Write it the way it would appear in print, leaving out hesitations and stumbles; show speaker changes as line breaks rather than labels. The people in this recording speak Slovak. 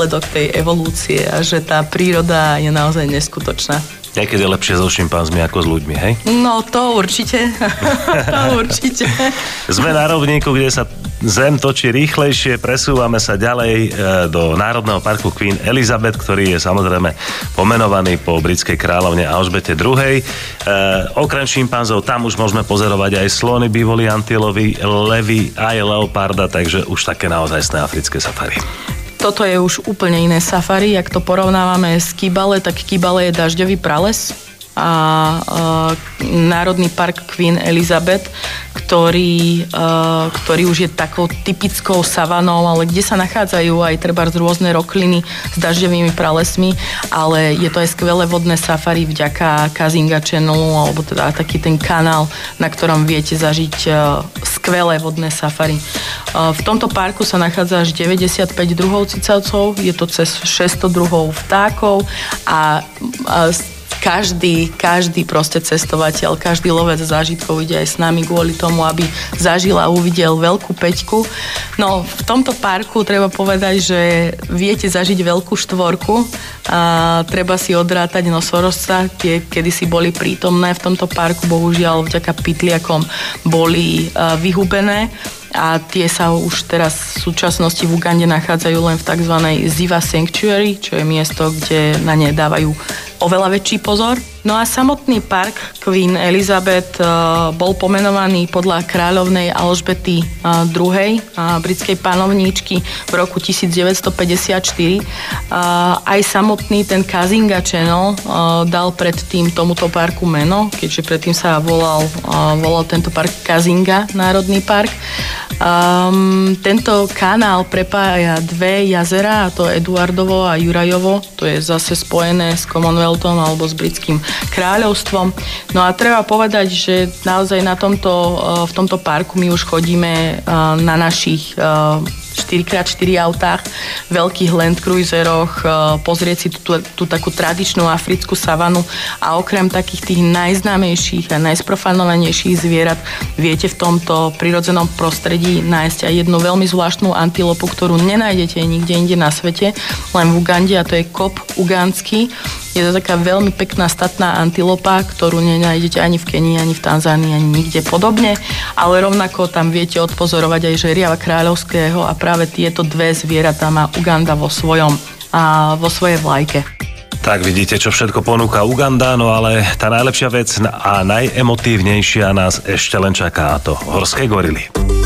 výsledok tej evolúcie a že tá príroda je naozaj neskutočná.
Niekedy je lepšie so šimpanzmi ako s ľuďmi, hej?
No, to určite. To určite.
Sme na rovníku, kde sa Zem točí rýchlejšie, presúvame sa ďalej do Národného parku Queen Elizabeth, ktorý je samozrejme pomenovaný po britskej kráľovne Alžbete II. Okrem šimpanzov tam už môžeme pozorovať aj slony, bývoli antilovy, levy, aj leoparda, takže už také naozajstné africké safari.
Toto je už úplne iné safari. Ak to porovnávame s Kibale, tak Kibale je dažďový prales a Národný park Queen Elizabeth, ktorý už je takou typickou savanou, ale kde sa nachádzajú aj trebárs rôzne rokliny s dažďovými pralesmi, ale je to aj skvelé vodné safari vďaka Kazinga Channelu, alebo teda taký ten kanál, na ktorom viete zažiť skvelé vodné safari. V tomto parku sa nachádza až 95 druhov cicavcov, je to cez 600 druhov vtákov a každý proste cestovateľ, každý lovec zážitkov ide aj s nami kvôli tomu, aby zažil a uvidel veľkú peťku. No, v tomto parku treba povedať, že viete zažiť veľkú štvorku a treba si odrátať nosorožca, tie kedysi boli prítomné v tomto parku, bohužiaľ vďaka pytliakom boli vyhubené. A tie sa už teraz v súčasnosti v Ugande nachádzajú len v tzv. Ziva Sanctuary, čo je miesto, kde na ne dávajú oveľa väčší pozor. No a samotný park Queen Elizabeth bol pomenovaný podľa kráľovnej Alžbety II, britskej panovníčky v roku 1954. Aj samotný ten Kazinga Channel dal predtým tomuto parku meno, keďže predtým sa volal tento park Kazinga, Národný park. Tento kanál prepája dve jazera, a to Eduardovo a Jurajovo, to je zase spojené s Commonwealthom alebo s britským kráľovstvom. No a treba povedať, že naozaj v tomto parku my už chodíme na našich 4x4 autách, veľkých Land Cruiseroch, pozrieť si tú takú tradičnú africkú savanu a okrem takých tých najznámejších a najsprofanovanejších zvierat viete v tomto prirodzenom prostredí nájsť aj jednu veľmi zvláštnu antilopu, ktorú nenájdete nikde inde na svete, len v Ugande, a to je kop uganský. Je to taká veľmi pekná statná antilopa, ktorú nenájdete ani v Kenii, ani v Tanzánii, ani nikde podobne, ale rovnako tam viete odpozorovať aj žeriava kráľovského a práve tieto dve zvieratá má Uganda vo svojej vlajke.
Tak vidíte, čo všetko ponúka Uganda, no ale tá najlepšia vec a najemotívnejšia nás ešte len čaká, to horské gorily.